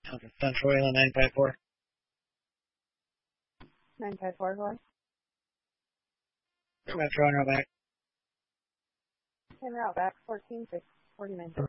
Central Wayland 954. 954, go on. Metro and route back. En route back, 14-6, 49.